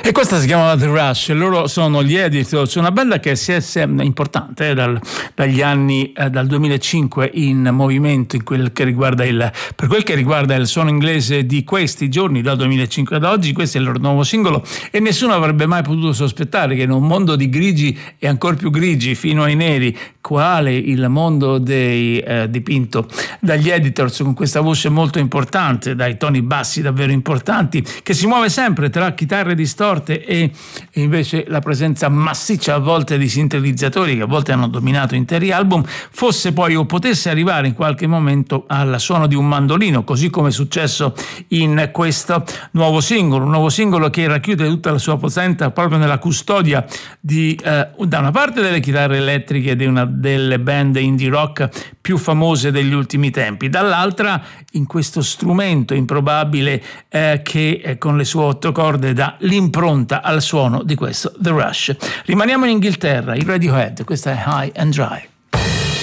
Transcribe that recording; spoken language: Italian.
E questa si chiama The Rush, loro sono gli Editors, una band che si è importante dagli anni dal 2005 in movimento per quel che riguarda il suono inglese di questi giorni, dal 2005 ad oggi. Questo è il loro nuovo singolo e nessuno avrebbe mai potuto sospettare che in un mondo di grigi e ancora più grigi fino ai neri, quale il mondo dipinto dagli Editors, con questa voce molto importante, dai toni bassi davvero importanti, che si muove sempre tra chitarre distorte e invece la presenza massiccia a volte di sintetizzatori che a volte hanno dominato interi album, fosse poi o potesse arrivare in qualche momento al suono di un mandolino, così come è successo in questo nuovo singolo, un nuovo singolo che racchiude tutta la sua potenza proprio nella custodia da una parte delle chitarre elettriche di una delle band indie rock più famose degli ultimi tempi, dall'altra in questo strumento improbabile che con le sue 8 corde dà l'impronta al suono di questo The Rush. Rimaniamo in Inghilterra, i Radiohead, questa è High and Dry.